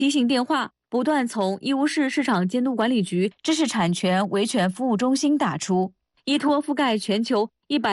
提醒电话不断从义乌市市场监督管理局知识产权维权服务中心打出，依托覆盖全球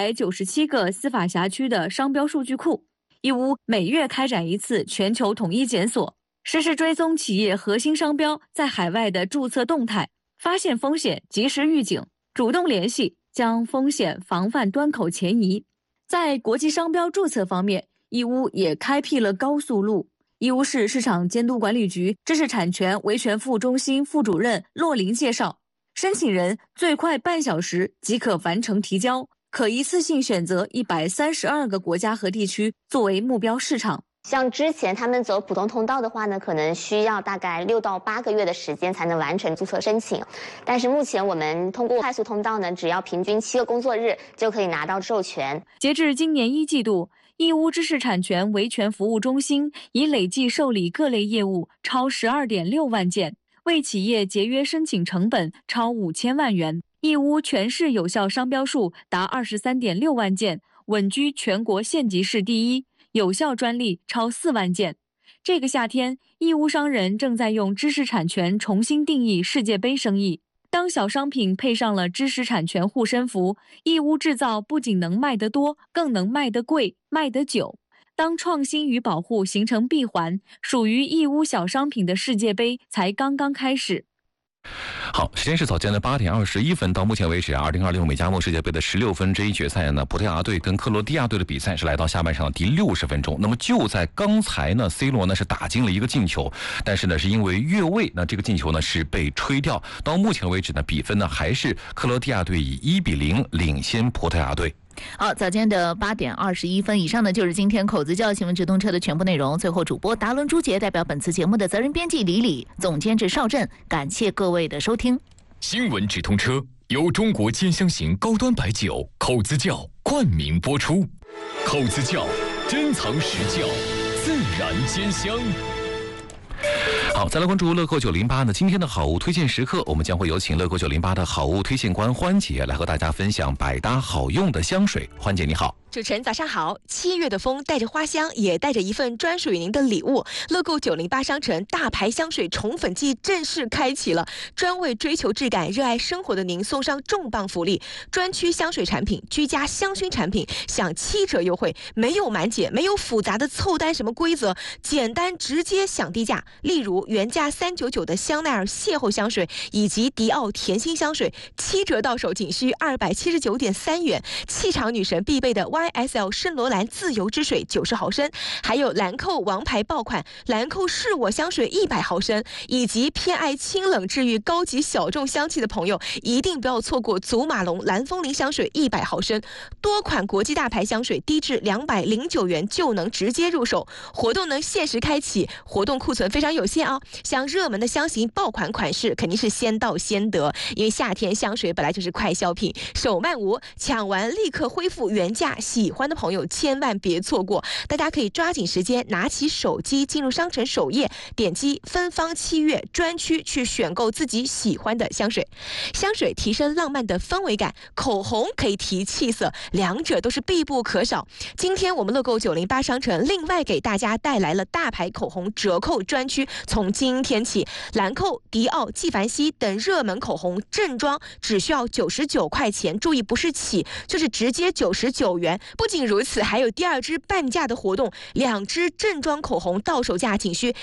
197个司法辖区的商标数据库，义乌每月开展一次全球统一检索，实时追踪企业核心商标在海外的注册动态，发现风险及时预警，主动联系，将风险防范端口前移。在国际商标注册方面，义乌也开辟了高速路。义乌市市场监督管理局知识产权维权服务中心副主任骆林介绍，申请人最快半小时即可完成提交，可一次性选择132个国家和地区作为目标市场。 像之前他们走普通通道的话呢，可能需要大概6到8个月的时间才能完成注册申请，但是目前我们通过快速通道呢，只要平均7个工作日就可以拿到授权。 截至今年1季度，义乌知识产权维权服务中心已累计受理各类业务超12.6万件，为企业节约申请成本超5000万元。义乌全市有效商标数达23.6万件，稳居全国县级市第一，有效专利超4万件。这个夏天，义乌商人正在用知识产权重新定义世界杯生意。当小商品配上了知识产权护身符，义乌制造不仅能卖得多，更能卖得贵，卖得久。当创新与保护形成闭环，属于义乌小商品的世界杯才刚刚开始。 好，时间是早间的8点21分。到目前为止，2026美加墨世界杯的16分之一决赛呢，葡萄牙队跟克罗地亚队的比赛是来到下半场的第60分钟。那么就在刚才呢 ，C 罗呢是打进了一个进球，但是呢是因为越位，那这个进球呢是被吹掉。到目前为止呢，比分呢还是克罗地亚队以1-0领先葡萄牙队。 好，早间的8点21分，以上呢就是今天口子教新闻直通车的全部内容。最后，主播达伦朱杰代表本次节目的责任编辑李李，总监制邵震，感谢各位的收听。 新闻直通车由中国兼香型高端白酒口子窖冠名播出，口子窖珍藏实窖，自然兼香。 好，再来关注乐购908呢。今天的好物推荐时刻，我们将会有请乐购908的好物推荐官欢姐来和大家分享百搭好用的香水。欢姐你好。 主持人早上好。7月的风带着花香，也带着一份专属于您的礼物。乐购908商城大牌香水宠粉季正式开启了，专为追求质感、热爱生活的您送上重磅福利：专区香水产品、居家香薰产品享7折优惠，没有满减，没有复杂的凑单什么规则，简单直接享低价。例如原价399的香奈儿邂逅香水以及迪奥甜心香水，7折到手仅需279.3元。气场女神必备的YSL 圣罗兰自由之水90毫升，还有兰蔻王牌爆款兰蔻是我香水100毫升，以及偏爱清冷治愈高级小众香气的朋友，一定不要错过祖马龙蓝风铃香水100毫升。多款国际大牌香水低至209元就能直接入手，活动呢限时开启，活动库存非常有限哦。像热门的香型爆款款式肯定是先到先得，因为夏天香水本来就是快消品，手慢无，抢完立刻恢复原价，喜欢的朋友千万别错过。大家可以抓紧时间，拿起手机进入商城首页，点击芬芳7月专区去选购自己喜欢的香水。香水提升浪漫的氛围感，口红可以提气色，两者都是必不可少。今天我们乐购908商城另外给大家带来了大牌口红折扣专区，从今天起，兰蔻、迪奥、纪梵希等热门口红正装只需要99块钱，注意不是起，就是直接99元。不仅如此，还有第2支半价的活动，2支正装口红到手价仅需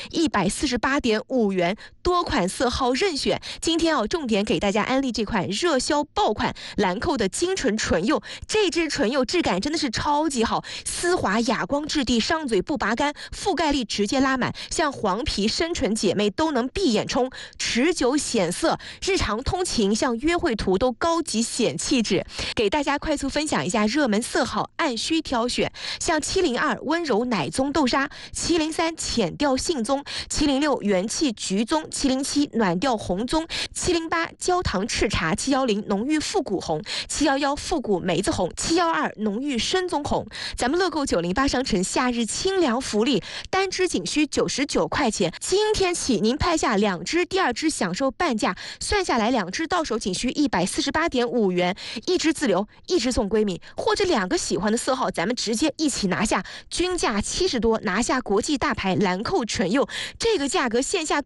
148.5元，多款色号任选。今天重点给大家安利这款热销爆款兰蔻的精纯唇釉，这支唇釉质感真的是超级好，丝滑哑光质地，上嘴不拔干，覆盖力直接拉满，像黄皮深唇姐妹都能闭眼冲，持久显色，日常通勤像约会图都高级显气质。给大家快速分享一下热门色号，按需挑选，像702温柔奶棕豆沙，703浅调杏棕，706元气橘棕，707暖调红棕，708焦糖赤茶，710浓郁复古红，711复古梅子红，712浓郁深棕红。咱们乐购908商城夏日清凉福利，单支仅需99块钱，今天起您拍下2支，第2支享受半价，算下来2支到手仅需148.5元，1支自留，1支送闺蜜，或者2个喜喜欢的色号，咱们直接一起拿下，均价70多，拿下国际大牌兰蔻纯釉，这个价格线下